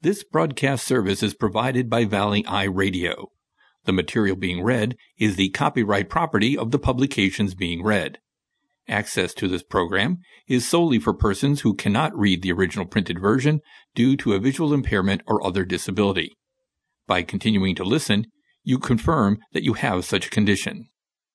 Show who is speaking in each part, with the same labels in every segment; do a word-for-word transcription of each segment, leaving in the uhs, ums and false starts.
Speaker 1: This broadcast service is provided by Valley Eye Radio. The material being read is the copyright property of the publications being read. Access to this program is solely for persons who cannot read the original printed version due to a visual impairment or other disability. By continuing to listen, you confirm that you have such a condition.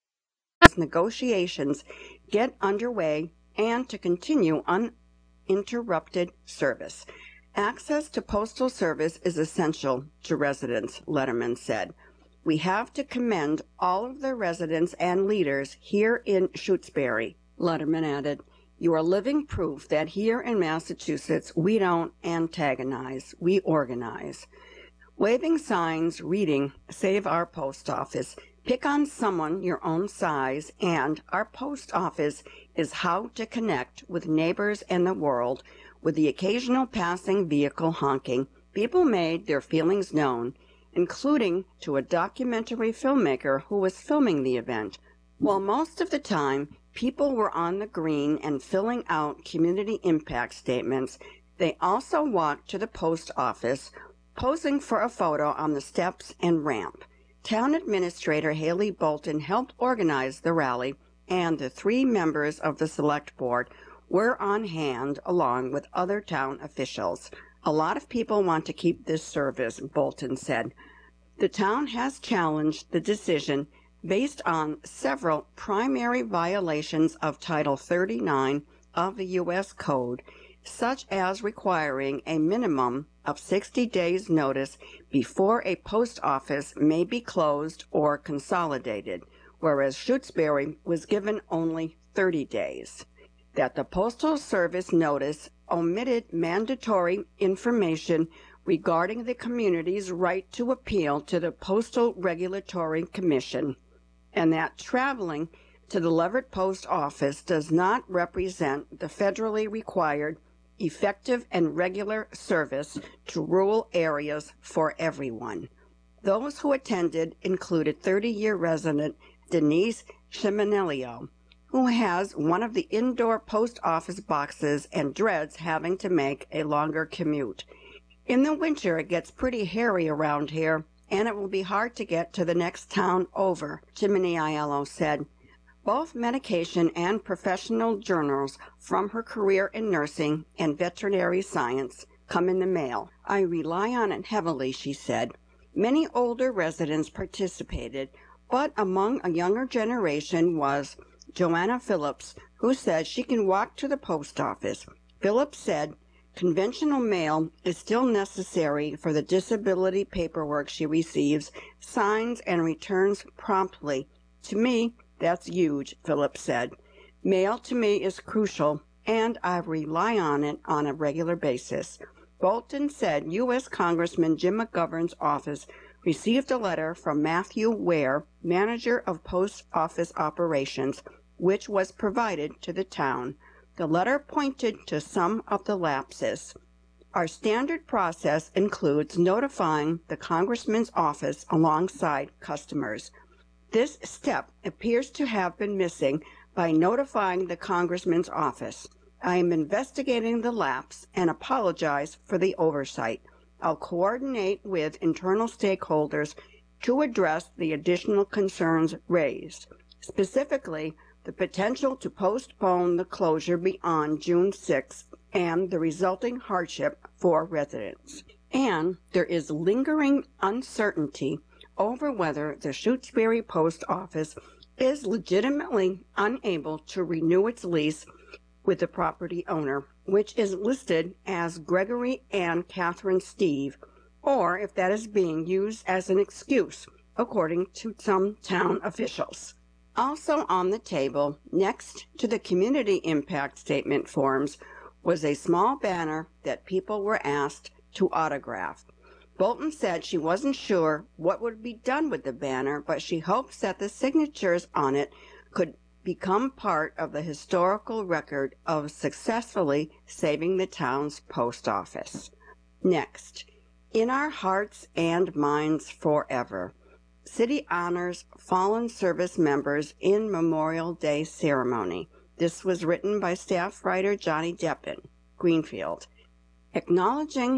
Speaker 2: As negotiations get underway and to continue uninterrupted service. Access to postal service is essential to residents, Letterman said. We have to commend all of the residents and leaders here in Shutesbury, Letterman added. You are living proof that here in Massachusetts we don't antagonize, we organize. Waving signs reading, Save Our Post Office, pick on someone your own size, and our post office is how to connect with neighbors and the world. With the occasional passing vehicle honking, people made their feelings known, including to a documentary filmmaker who was filming the event. While most of the time people were on the green and filling out community impact statements, they also walked to the post office, posing for a photo on the steps and ramp. Town Administrator Haley Bolton helped organize the rally, and the three members of the Select Board were on hand along with other town officials. A lot of people want to keep this service, Bolton said. The town has challenged the decision based on several primary violations of Title thirty-nine of the U S Code, such as requiring a minimum of sixty days notice before a post office may be closed or consolidated, whereas Shutesbury was given only thirty days. That the Postal Service notice omitted mandatory information regarding the community's right to appeal to the Postal Regulatory Commission, and that traveling to the Leverett Post Office does not represent the federally required effective and regular service to rural areas for everyone. Those who attended included thirty-year resident Denise Chiminello, who has one of the indoor post office boxes and dreads having to make a longer commute. In the winter, it gets pretty hairy around here, and it will be hard to get to the next town over, Chiminello said. Both medication and professional journals from her career in nursing and veterinary science come in the mail. I rely on it heavily, she said. Many older residents participated, but among a younger generation was Joanna Phillips, who said she can walk to the post office. Phillips said conventional mail is still necessary for the disability paperwork she receives, signs, and returns promptly. To me, that's huge, Phillips said. Mail to me is crucial, and I rely on it on a regular basis. Bolton said U S Congressman Jim McGovern's office received a letter from Matthew Ware, manager of post office operations, which was provided to the town. The letter pointed to some of the lapses. Our standard process includes notifying the congressman's office alongside customers. This step appears to have been missing by notifying the congressman's office. I am investigating the lapse and apologize for the oversight. I'll coordinate with internal stakeholders to address the additional concerns raised. Specifically, the potential to postpone the closure beyond June sixth and the resulting hardship for residents. And there is lingering uncertainty over whether the Shutesbury Post Office is legitimately unable to renew its lease with the property owner, which is listed as Gregory and Catherine Steve, or if that is being used as an excuse, according to some town officials. Also on the table, next to the community impact statement forms, was a small banner that people were asked to autograph. Bolton said she wasn't sure what would be done with the banner, but she hopes that the signatures on it could become part of the historical record of successfully saving the town's post office. Next, in our hearts and minds forever. City honors fallen service members in Memorial Day ceremony. This was written by staff writer Johnny Deppen, Greenfield. Acknowledging